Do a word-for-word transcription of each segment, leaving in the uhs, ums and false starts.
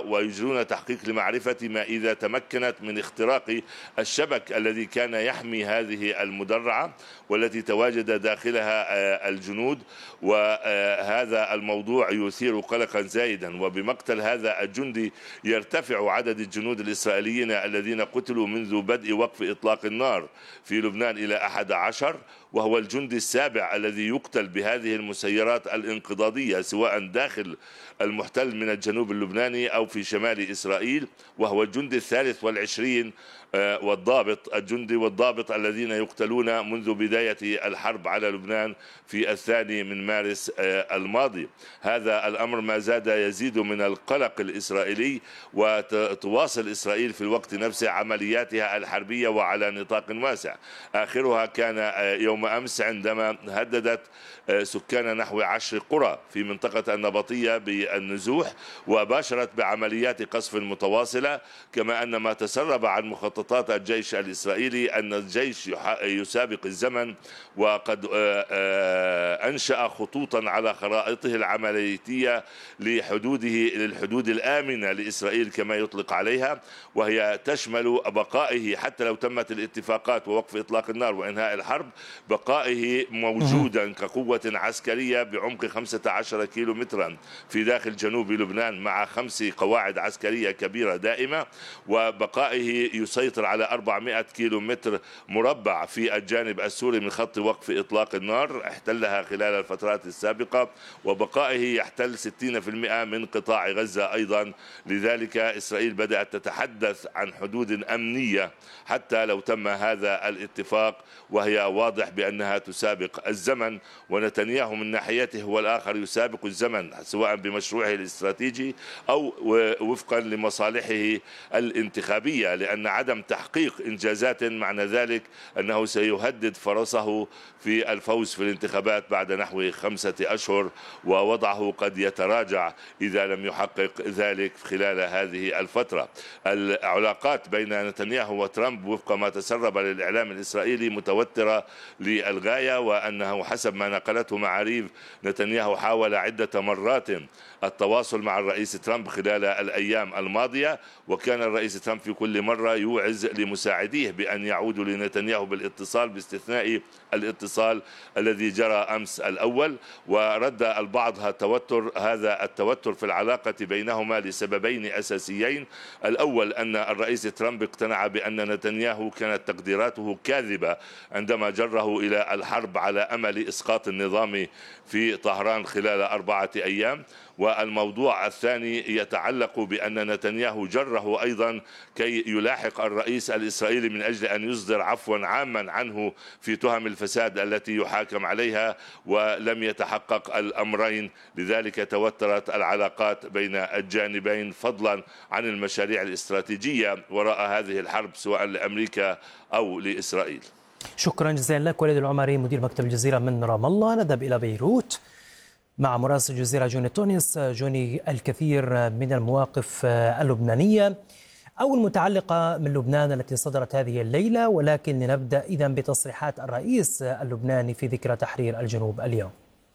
ويجرون تحقيق لمعرفة ما إذا تمكنت من اختراق الشبك الذي كان يحمي هذه المدرعة والتي تواجد داخلها الجنود. وهذا الموضوع يثير قلقا زائدا، وبمقتل هذا الجندي يرتفع عدد الجنود الإسرائيليين الذين قتلوا منذ بدء وقف إطلاق النار في لبنان إلى أحد عشر، وهو الجندي السابع الذي يقتل بهذه المسيرات الانقضاضية سواء داخل المحتل من الجنوب اللبناني أو في شمال إسرائيل، وهو الجندي الثالث والعشرين والضابط الجندي والضابط الذين يقتلون منذ بداية الحرب على لبنان في الثاني من مارس الماضي. هذا الأمر ما زاد يزيد من القلق الإسرائيلي، وتواصل إسرائيل في الوقت نفسه عملياتها الحربية وعلى نطاق واسع. آخرها كان يوم أمس عندما هددت سكان نحو عشر قرى في منطقة النبطية بالنزوح، وباشرت بعمليات قصف متواصلة، كما أن ما تسرب عن مخططات الجيش الإسرائيلي أن الجيش يسابق الزمن، وقد أنشأ خطوطا على خرائطه العملياتية لحدوده للحدود الآمنة لإسرائيل كما يطلق عليها، وهي تشمل بقائه حتى لو تمت الاتفاقات ووقف إطلاق النار وإنهاء الحرب، بقائه موجودا كقوة عسكرية بعمق خمسة عشر كيلو مترا في داخل جنوب لبنان مع خمس قواعد عسكرية كبيرة دائمة، وبقائه يسيطر على أربعمائة كيلو متر مربع في الجانب السوري من خط وقف إطلاق النار احتلها خلال الفترات السابقة، وبقائه يحتل ستين بالمئة من قطاع غزة أيضا. لذلك إسرائيل بدأت تتحدث عن حدود أمنية حتى لو تم هذا الاتفاق، وهي واضح بأنها تسابق الزمن، ونتنياهو من ناحيته هو الآخر يسابق الزمن سواء بمشروعه الاستراتيجي أو وفقا لمصالحه الانتخابية، لأن عدم تحقيق إنجازات معنى ذلك أنه سيهدد فرصه في الفوز في الانتخابات بعد نحو خمسة أشهر، ووضعه قد يتراجع إذا لم يحقق ذلك خلال هذه الفترة. العلاقات بين نتنياهو وترامب وفق ما تسرب للإعلام الإسرائيلي متوترة للغاية، وأنه حسب ما نقلته معاريف نتنياهو حاول عدة مرات التواصل مع الرئيس ترامب خلال الأيام الماضية، وكان الرئيس ترامب في كل مرة يوعز لمساعديه بأن يعودوا لنتنياهو بالاتصال باستثناء الاتصال الذي جرى أمس الأول. ورد البعض التوتر هذا التوتر في العلاقة بينهما لسببين أساسيين: الأول أن الرئيس ترامب اقتنع بأن نتنياهو كانت تقديراته كاذبة عندما جره إلى الحرب على أمل إسقاط النظام في طهران خلال أربعة أيام. والموضوع الثاني يتعلق بأن نتنياهو جره أيضا كي يلاحق الرئيس الإسرائيلي من أجل أن يصدر عفوا عاما عنه في تهم الفساد التي يحاكم عليها، ولم يتحقق الأمرين. لذلك توترت العلاقات بين الجانبين فضلا عن المشاريع الاستراتيجية وراء هذه الحرب سواء لأمريكا أو لإسرائيل. شكرا جزيلا لك وليد العمري مدير مكتب الجزيرة من رام الله. نذهب إلى بيروت مع مراسل الجزيرة جوني تونس. جوني، الكثير من المواقف اللبنانية أو المتعلقة من لبنان التي صدرت هذه الليلة، ولكن لنبدأ إذن بتصريحات الرئيس اللبناني في ذكرى تحرير الجنوب اليوم.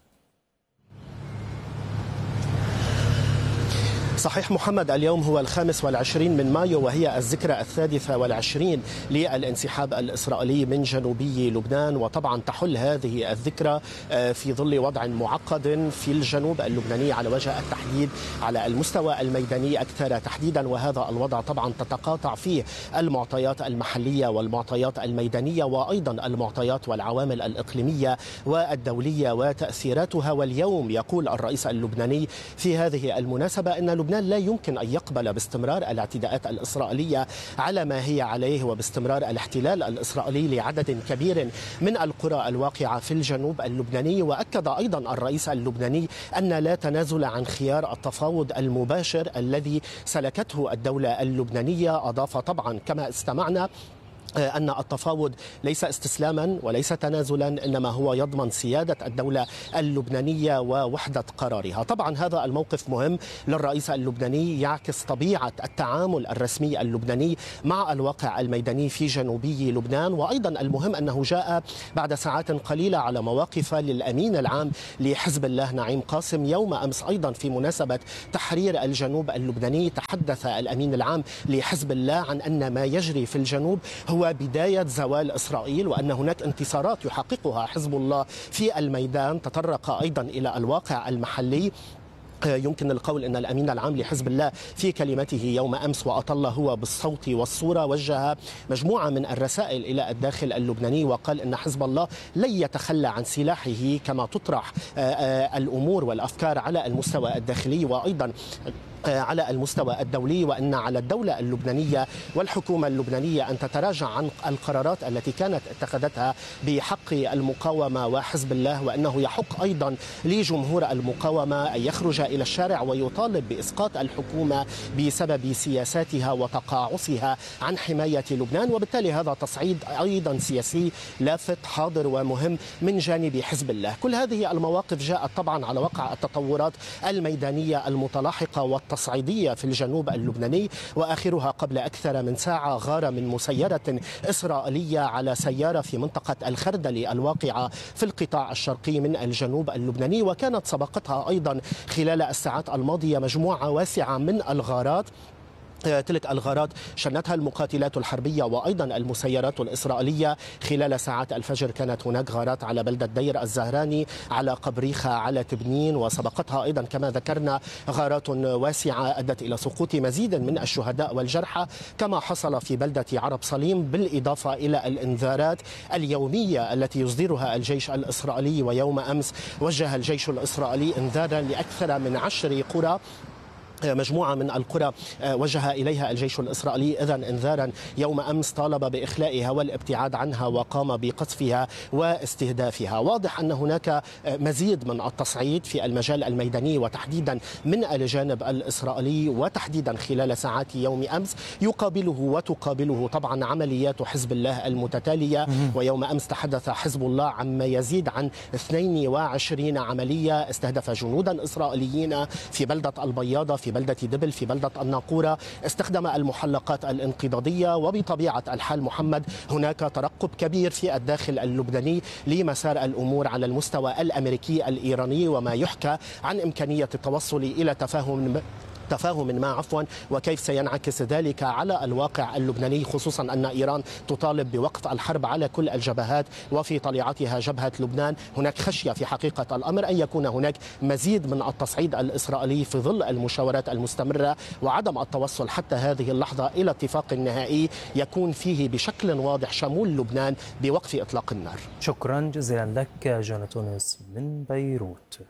صحيح محمد، اليوم هو الخامس والعشرين من مايو، وهي الذكرى السادسة والعشرين للانسحاب الإسرائيلي من جنوبي لبنان. وطبعا تحل هذه الذكرى في ظل وضع معقد في الجنوب اللبناني على وجه التحديد على المستوى الميداني أكثر تحديدا، وهذا الوضع طبعا تتقاطع فيه المعطيات المحلية والمعطيات الميدانية وأيضا المعطيات والعوامل الإقليمية والدولية وتأثيراتها. واليوم يقول الرئيس اللبناني في هذه المناسبة أن لبنان لا يمكن أن يقبل باستمرار الاعتداءات الإسرائيلية على ما هي عليه وباستمرار الاحتلال الإسرائيلي لعدد كبير من القرى الواقعة في الجنوب اللبناني. وأكد أيضا الرئيس اللبناني أن لا تنازل عن خيار التفاوض المباشر الذي سلكته الدولة اللبنانية. أضاف طبعا كما استمعنا أن التفاوض ليس استسلاما وليس تنازلا، إنما هو يضمن سيادة الدولة اللبنانية ووحدة قرارها. طبعا هذا الموقف مهم للرئيس اللبناني، يعكس طبيعة التعامل الرسمي اللبناني مع الواقع الميداني في جنوبي لبنان. وأيضا المهم أنه جاء بعد ساعات قليلة على مواقف للأمين العام لحزب الله نعيم قاسم. يوم أمس أيضا في مناسبة تحرير الجنوب اللبناني تحدث الأمين العام لحزب الله عن أن ما يجري في الجنوب هو بداية زوال إسرائيل، وأن هناك انتصارات يحققها حزب الله في الميدان. تطرق أيضا إلى الواقع المحلي. يمكن القول أن الأمين العام لحزب الله في كلمته يوم أمس وأطل هو بالصوت والصورة وجه مجموعة من الرسائل إلى الداخل اللبناني، وقال أن حزب الله لن يتخلى عن سلاحه كما تطرح الأمور والأفكار على المستوى الداخلي وأيضا على المستوى الدولي، وأن على الدولة اللبنانية والحكومة اللبنانية أن تتراجع عن القرارات التي كانت اتخذتها بحق المقاومة وحزب الله، وأنه يحق أيضا لجمهور المقاومة أن يخرج إلى الشارع ويطالب بإسقاط الحكومة بسبب سياساتها وتقاعسها عن حماية لبنان. وبالتالي هذا تصعيد أيضا سياسي لافت حاضر ومهم من جانب حزب الله. كل هذه المواقف جاءت طبعا على وقع التطورات الميدانية المتلاحقة والتصعيدية في الجنوب اللبناني، وآخرها قبل أكثر من ساعة غارة من مسيرة إسرائيلية على سيارة في منطقة الخردلي الواقعة في القطاع الشرقي من الجنوب اللبناني. وكانت سبقتها أيضا خلال الساعات الماضية مجموعة واسعة من الغارات. تلك الغارات شنتها المقاتلات الحربية وأيضا المسيرات الإسرائيلية. خلال ساعات الفجر كانت هناك غارات على بلدة دير الزهراني، على قبريخة، على تبنين، وسبقتها أيضا كما ذكرنا غارات واسعة أدت إلى سقوط مزيد من الشهداء والجرحى كما حصل في بلدة عرب صليم، بالإضافة إلى الإنذارات اليومية التي يصدرها الجيش الإسرائيلي. ويوم أمس وجه الجيش الإسرائيلي إنذارا لأكثر من عشر قرى، مجموعة من القرى وجه إليها الجيش الإسرائيلي إذن إنذارا يوم أمس طالب بإخلائها والابتعاد عنها وقام بقصفها واستهدافها. واضح أن هناك مزيد من التصعيد في المجال الميداني وتحديدا من الجانب الإسرائيلي، وتحديدا خلال ساعات يوم أمس يقابله وتقابله طبعا عمليات حزب الله المتتالية. ويوم أمس تحدث حزب الله عن ما يزيد عن اثنين وعشرين عملية استهدف جنودا إسرائيليين في بلدة البياضة، في بلدة دبل، في بلدة الناقورة، استخدم المحلقات الانقضاضية. وبطبيعة الحال محمد هناك ترقب كبير في الداخل اللبناني لمسار الأمور على المستوى الأمريكي الإيراني، وما يحكى عن إمكانية التوصل إلى تفاهم تفاهم ما عفوا وكيف سينعكس ذلك على الواقع اللبناني، خصوصا أن إيران تطالب بوقف الحرب على كل الجبهات وفي طليعتها جبهة لبنان. هناك خشية في حقيقة الأمر أن يكون هناك مزيد من التصعيد الإسرائيلي في ظل المشاورات المستمرة وعدم التوصل حتى هذه اللحظة إلى اتفاق نهائي يكون فيه بشكل واضح شمول لبنان بوقف إطلاق النار. شكرا جزيلا لك جون تونس من بيروت.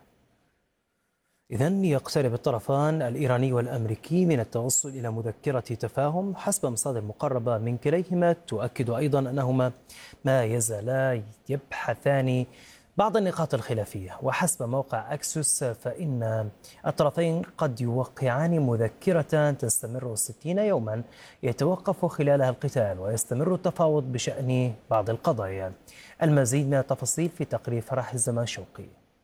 إذن يقترب الطرفان الإيراني والأمريكي من التوصل إلى مذكرة تفاهم حسب مصادر مقربة من كليهما، تؤكد أيضا أنهما ما يزالا يبحثان بعض النقاط الخلافية. وحسب موقع أكسوس فإن الطرفين قد يوقعان مذكرة تستمر ستين يوما يتوقف خلالها القتال ويستمر التفاوض بشأن بعض القضايا. المزيد من التفاصيل في تقرير فرح الزماشوقي.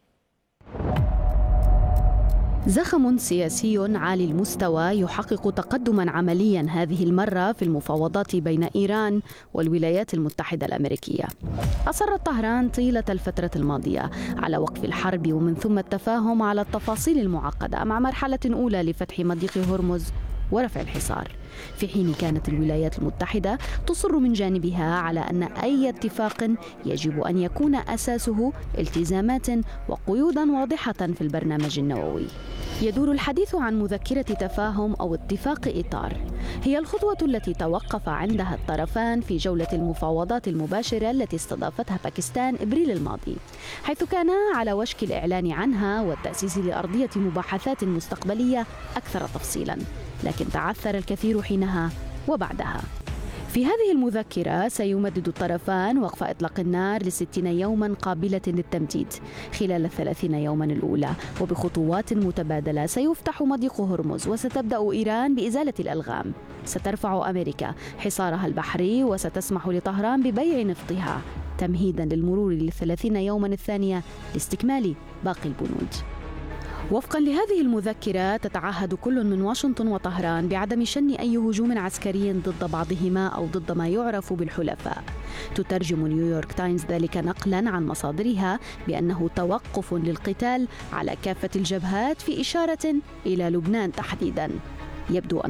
زخم سياسي عالي المستوى يحقق تقدما عمليا هذه المرة في المفاوضات بين إيران والولايات المتحدة الأمريكية. أصرت طهران طيلة الفترة الماضية على وقف الحرب ومن ثم التفاهم على التفاصيل المعقدة مع مرحلة أولى لفتح مضيق هرمز ورفع الحصار، في حين كانت الولايات المتحدة تصر من جانبها على أن أي اتفاق يجب أن يكون أساسه التزامات وقيودا واضحة في البرنامج النووي. يدور الحديث عن مذكرة تفاهم أو اتفاق إطار، هي الخطوة التي توقف عندها الطرفان في جولة المفاوضات المباشرة التي استضافتها باكستان إبريل الماضي، حيث كانا على وشك الإعلان عنها والتأسيس لأرضية مباحثات مستقبلية أكثر تفصيلا، لكن تعثر الكثير حينها وبعدها. في هذه المذكرة سيمدد الطرفان وقف إطلاق النار لستين يوما قابلة للتمديد خلال الثلاثين يوما الأولى، وبخطوات متبادلة سيفتح مضيق هرمز، وستبدأ إيران بإزالة الألغام. سترفع أمريكا حصارها البحري، وستسمح لطهران ببيع نفطها تمهيدا للمرور للثلاثين يوما الثانية لاستكمال باقي البنود. وفقا لهذه المذكرة تتعهد كل من واشنطن وطهران بعدم شن أي هجوم عسكري ضد بعضهما أو ضد ما يعرف بالحلفاء. تترجم نيويورك تايمز ذلك نقلا عن مصادرها بأنه توقف للقتال على كافة الجبهات، في إشارة إلى لبنان تحديدا. يبدو أن